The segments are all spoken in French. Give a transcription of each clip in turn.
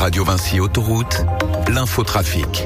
Radio Vinci Autoroute, l'infotrafic.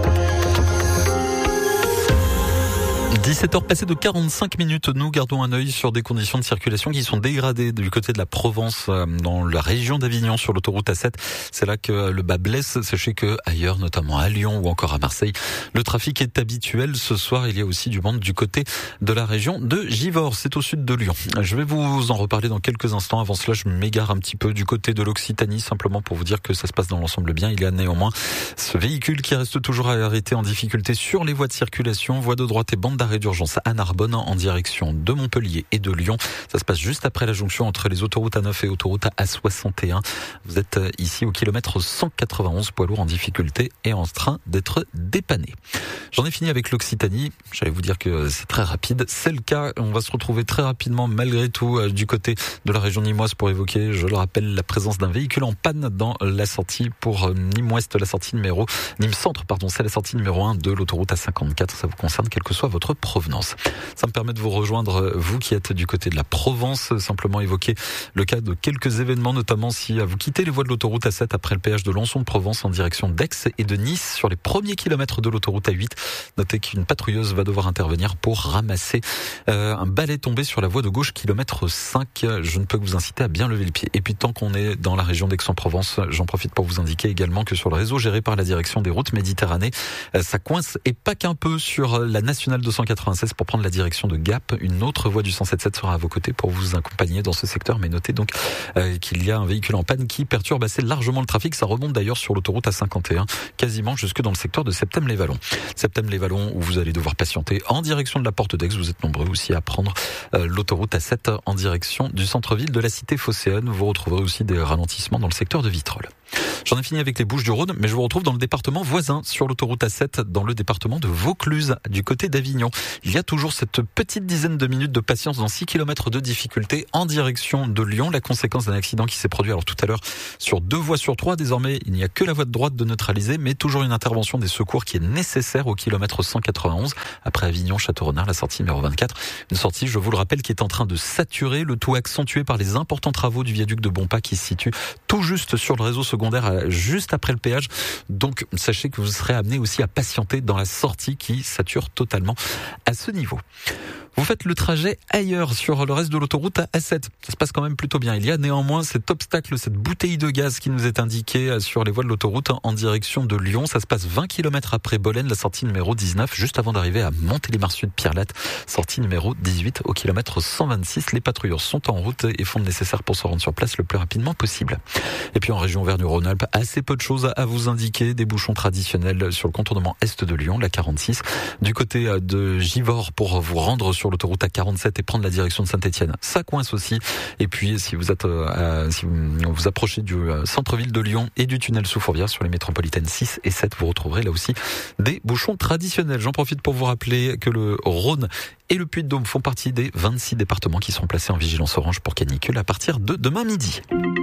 17h passées de 45 minutes, nous gardons un œil sur des conditions de circulation qui sont dégradées du côté de la Provence, dans la région d'Avignon, sur l'autoroute A7. C'est là que le bas blesse. Sachez que ailleurs, notamment à Lyon ou encore à Marseille, le trafic est habituel. Ce soir, il y a aussi du monde du côté de la région de Givors. C'est au sud de Lyon. Je vais vous en reparler dans quelques instants. Avant cela, je m'égare un petit peu du côté de l'Occitanie, simplement pour vous dire que ça se passe dans l'ensemble bien. Il y a néanmoins ce véhicule qui reste toujours arrêté en difficulté sur les voies de circulation, voies de droite et bande d'arrêt d'urgence à Narbonne en direction de Montpellier et de Lyon. Ça se passe juste après la jonction entre les autoroutes A9 et autoroute A61. Vous êtes ici au kilomètre 191, poids lourd en difficulté et en train d'être dépanné. J'en ai fini avec l'Occitanie. J'allais vous dire que c'est très rapide. C'est le cas. On va se retrouver très rapidement malgré tout du côté de la région nîmoise pour évoquer, je le rappelle, la présence d'un véhicule en panne dans la sortie pour Nîmes-Ouest, la sortie numéro Nîmes-Centre, pardon, c'est la sortie numéro 1 de l'autoroute A54. Ça vous concerne quelle que soit votre provenance. Ça me permet de vous rejoindre, vous qui êtes du côté de la Provence, simplement évoquer le cas de quelques événements, notamment si vous quittez les voies de l'autoroute A7 après le péage de Lançon-de-Provence en direction d'Aix et de Nice sur les premiers kilomètres de l'autoroute A8. Notez qu'une patrouilleuse va devoir intervenir pour ramasser un balai tombé sur la voie de gauche, kilomètre 5. Je ne peux que vous inciter à bien lever le pied. Et puis tant qu'on est dans la région d'Aix-en-Provence, j'en profite pour vous indiquer également que sur le réseau géré par la direction des routes Méditerranée, ça coince et pas qu'un peu sur la nationale 296 pour prendre la direction de Gap. Une autre voie du 177 sera à vos côtés pour vous accompagner dans ce secteur. Mais notez donc qu'il y a un véhicule en panne qui perturbe assez largement le trafic. Ça remonte d'ailleurs sur l'autoroute A51, quasiment jusque dans le secteur de Septem-les-Vallons. Septem-les-Vallons où vous allez devoir patienter en direction de la porte d'Aix. Vous êtes nombreux aussi à prendre l'autoroute A7 en direction du centre-ville de la cité phocéenne. Vous retrouverez aussi des ralentissements dans le secteur de Vitrolles. J'en ai fini avec les Bouches-du-Rhône, mais je vous retrouve dans le département voisin, sur l'autoroute A7, dans le département de Vaucluse, du côté d'Avignon. Il y a toujours cette petite dizaine de minutes de patience dans 6 km de difficulté en direction de Lyon, la conséquence d'un accident qui s'est produit alors tout à l'heure sur 2 voies sur 3. Désormais, il n'y a que la voie de droite de neutraliser, mais toujours une intervention des secours qui est nécessaire au kilomètre 191, après Avignon-Château-Renard, la sortie numéro 24. Une sortie, je vous le rappelle, qui est en train de saturer, le tout accentué par les importants travaux du viaduc de Bonpas qui se situe tout juste sur le réseau secondaire, juste après le péage. Donc sachez que vous serez amené aussi à patienter dans la sortie qui sature totalement à ce niveau. Vous faites le trajet ailleurs sur le reste de l'autoroute à A7. Ça se passe quand même plutôt bien. Il y a néanmoins cet obstacle, cette bouteille de gaz qui nous est indiquée sur les voies de l'autoroute en direction de Lyon. Ça se passe 20 km après Bolène, la sortie numéro 19, juste avant d'arriver à Montélimar-Sud, Pierrelatte, sortie numéro 18 au kilomètre 126. Les patrouilleurs sont en route et font le nécessaire pour se rendre sur place le plus rapidement possible. Et puis en région Auvergne-Rhône-Alpes, assez peu de choses à vous indiquer. Des bouchons traditionnels sur le contournement est de Lyon, la 46. Du côté de Givors pour vous rendre sur l'autoroute A47 et prendre la direction de Saint-Etienne, ça coince aussi. Et puis si vous êtes si vous approchez du centre-ville de Lyon et du tunnel sous Fourvière sur les métropolitaines 6 et 7, vous retrouverez là aussi des bouchons traditionnels. J'en profite pour vous rappeler que le Rhône et le Puy-de-Dôme font partie des 26 départements qui seront placés en vigilance orange pour canicule à partir de demain midi.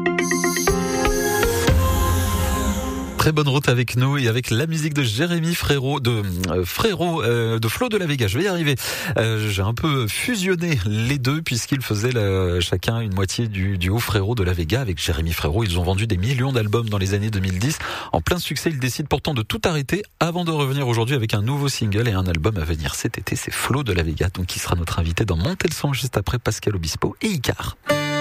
Très bonne route avec nous et avec la musique de Jérémy Frérot, de Flo de la Vega. Je vais y arriver. J'ai un peu fusionné les deux puisqu'ils faisaient chacun une moitié du duo Frérot de la Vega avec Jérémy Frérot. Ils ont vendu des millions d'albums dans les années 2010. En plein succès, ils décident pourtant de tout arrêter avant de revenir aujourd'hui avec un nouveau single et un album à venir cet été. C'est Flo de la Vega, donc qui sera notre invité dans Montez le son juste après Pascal Obispo et Icar.